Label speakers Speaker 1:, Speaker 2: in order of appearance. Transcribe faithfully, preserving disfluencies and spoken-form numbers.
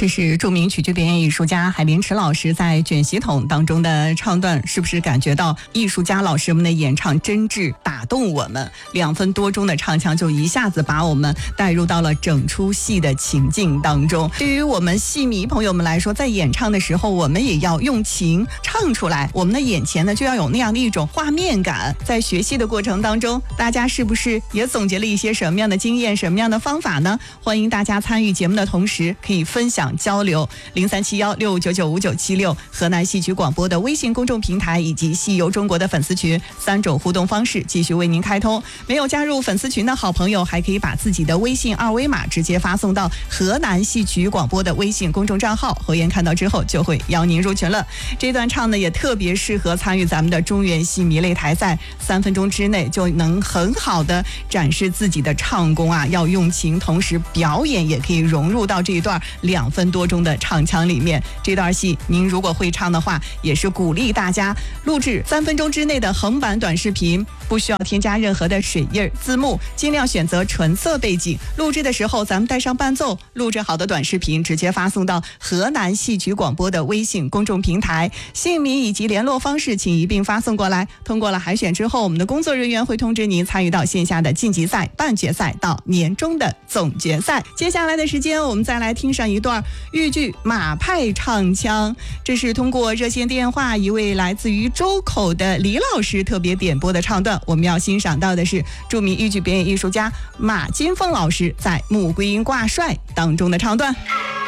Speaker 1: 这是著名曲剧表演艺术家海林池老师在卷系统当中的唱段，是不是感觉到艺术家老师们的演唱真挚打动我们？两分多钟的唱腔就一下子把我们带入到了整出戏的情境当中。对于我们戏迷朋友们来说，在演唱的时候我们也要用情唱出来，我们的眼前呢就要有那样的一种画面感。在学习的过程当中，大家是不是也总结了一些什么样的经验，什么样的方法呢？欢迎大家参与节目的同时可以分享交流。零三七幺六五九九五九七六河南戏曲广播的微信公众平台以及戏游中国的粉丝群，三种互动方式继续为您开通。没有加入粉丝群的好朋友，还可以把自己的微信二维码直接发送到河南戏曲广播的微信公众账号，侯岩看到之后就会邀您入群了。这段唱呢也特别适合参与咱们的中原戏迷擂台赛，三分钟之内就能很好的展示自己的唱功啊，要用情，同时表演也可以融入到这一段两分多钟的唱腔里面。这段戏您如果会唱的话，也是鼓励大家录制三分钟之内的横版短视频，不需要添加任何的水印字幕，尽量选择纯色背景。录制的时候咱们带上伴奏，录制好的短视频直接发送到河南戏曲广播的微信公众平台，姓名以及联络方式请一并发送过来。通过了海选之后，我们的工作人员会通知您参与到线下的晋级赛、半决赛到年终的总决赛。接下来的时间我们再来听上一段豫剧马派唱腔，这是通过热线电话一位来自于周口的李老师特别点播的唱段。我们要欣赏到的是著名豫剧表演艺术家马金凤老师在《穆桂英挂帅》当中的唱段。